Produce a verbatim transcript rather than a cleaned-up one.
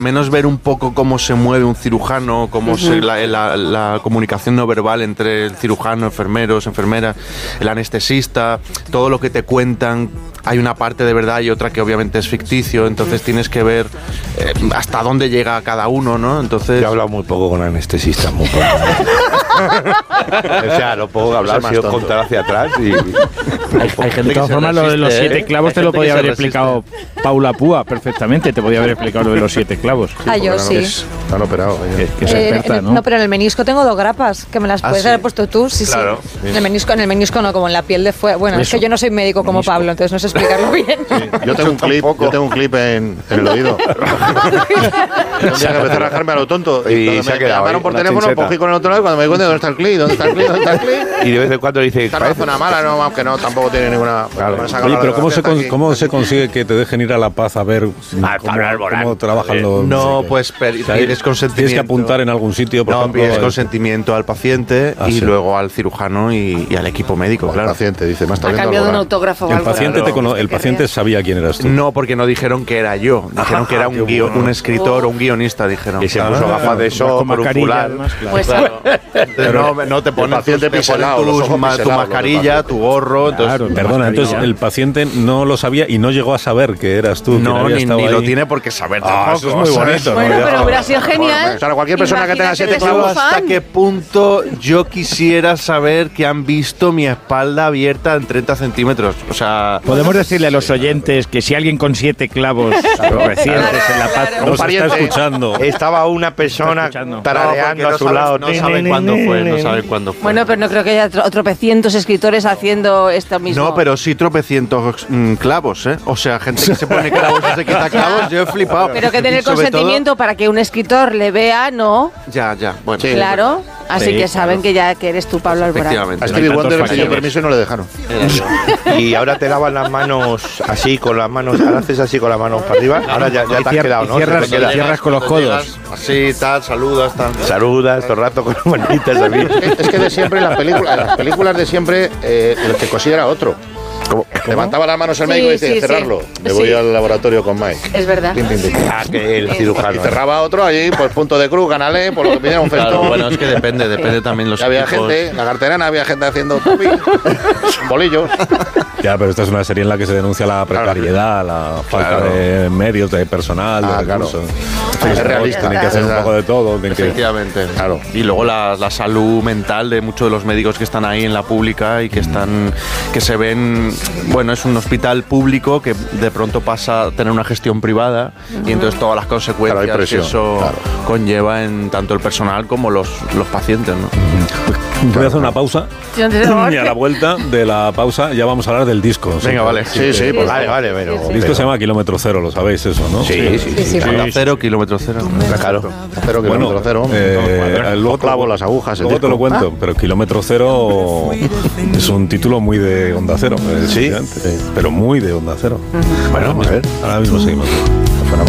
menos ver un poco cómo se mueve un cirujano, cómo uh-huh. se, la, la, la comunicación no verbal entre el cirujano, enfermeros, enfermeras, el anestesista, todo lo que te cuentan. Hay una parte de verdad y otra que obviamente es ficticio, entonces tienes que ver eh, hasta dónde llega cada uno, ¿no? Entonces... Yo he hablado muy poco con anestesistas, muy poco. O sea, lo puedo hablar, si yo contar hacia atrás y... Hay, hay gente de todas formas, lo de los siete ¿eh? clavos te lo podía haber resiste. explicado Paula Púa perfectamente, te podía haber explicado lo de los siete clavos. Sí, ah, yo sí. Están operados. Que, que es eh, experta, el, ¿no? No, pero en el menisco tengo dos grapas, que me las puedes ah, ¿sí? haber puesto tú, sí, claro. sí. En el menisco, en el menisco no, como en la piel de fuera. Bueno, Eso. es que yo no soy médico como menisco. Pablo, entonces no sé explicarlo bien. Sí. Yo tengo un clip, yo tengo un clip en, en el oído. Un día que empecé a rajarme a lo tonto. Y, y se me, ha quedado me llamaron por teléfono, chinseta. Cogí con el otro lado y cuando me di cuenta de dónde está el clip, dónde está el clip, dónde está el clip. Y de vez en cuando dice... Esta no es zona mala, no, aunque no, tampoco tiene ninguna... Claro. Oye, pero ¿cómo se, con, ¿cómo se consigue que te dejen ir a La Paz a ver ah, cómo, cómo trabajan eh, los... No, pues pides consentimiento. Tienes que apuntar en algún sitio, por no, ejemplo... pides consentimiento al paciente ah, y sí. luego al cirujano y, y al equipo médico, o claro. El paciente dice, más ha cambiado un autógrafo. El paciente, te cono- el paciente sabía quién eras tú. No, porque no dijeron que era yo. Dijeron que era un, guio, un escritor o un guionista, dijeron. Y se puso gafas de sol por un fular. Pues claro. No, no te ponen tus, te ponen tus, ma, tu mascarilla, tu gorro. Entonces, claro, perdona, entonces el paciente no lo sabía y no llegó a saber que eras tú. No, ni, ni lo tiene por qué saber tampoco. Ah, eso es muy bonito. Bueno, ¿no? Pero hubiera sido genial. Claro, cualquier persona que tenga siete clavos. ¿Hasta qué punto yo quisiera saber que han visto mi espalda abierta en treinta centímetros? O sea... Podemos decirle a los oyentes que si alguien con siete clavos recientes en La Paz nos está escuchando. Estaba una persona tarareando no, a su no lado. No saben cuándo fue, no saben cuándo fue. Bueno, pero no creo que haya tropecientos escritores haciendo esto mismo. No, pero sí tropecientos mm, clavos, ¿eh? O sea, gente que se pone clavos y se quita clavos, yo he flipado. Pero que tener consentimiento todo, para que un escritor le vea, ¿no? Ya, ya, bueno. Sí, claro, así sí, que saben claro. que ya que eres tú, Pablo Alborán. Efectivamente. A Stevie no Wonder le pidió permiso y no le dejaron. Y ahora te lavas las manos así, con las manos, ahora haces así con las manos para arriba, ahora ya, ya te has quedado, ¿no? Cierras, te queda. cierras con los codos. Así, tal, saludas, tal. Saludas todo el rato con las manitas así. Es que de siempre en las películas, en las películas de siempre, eh, el que cosía era otro. ¿Cómo? Levantaba las manos el médico sí, y decía, sí, cerrarlo. Sí. Me voy sí. al laboratorio con Mike. Es verdad. Tin, tin, tin. Ah, que el cirujano. Y cerraba otro allí, pues punto de cruz, canalé, por lo que pidiera un festón. Claro, bueno, es que depende, depende también los había equipos. Gente, en la carterana había gente haciendo tupi, bolillos. Ya, pero esta es una serie en la que se denuncia la precariedad, la falta claro. de medios, de personal, ah, de recursos. Claro. Es realista. Tienen que hacer un poco de todo. Efectivamente. Que... Claro. Y luego la, la salud mental de muchos de los médicos que están ahí en la pública y que están, que se ven, bueno, es un hospital público que de pronto pasa a tener una gestión privada uh-huh. y entonces todas las consecuencias claro, que eso claro. conlleva en tanto el personal como los, los pacientes, ¿no? Uh-huh. Voy a hacer una pausa y a la vuelta de la pausa ya vamos a hablar del disco. Venga, ¿sí? vale. Sí, sí, sí pues vale, vale. Pero, el disco pero... se llama Kilómetro Cero, lo sabéis eso, ¿no? Sí, sí, sí. sí, sí, sí. sí. Cero, kilómetro cero. Claro. Cero, kilómetro bueno, cero. Eh, luego clavo las agujas. Luego te lo cuento, ah. pero Kilómetro Cero es un título muy de Onda Cero. Sí, pero muy de Onda Cero. Bueno, a ver. Ahora mismo seguimos.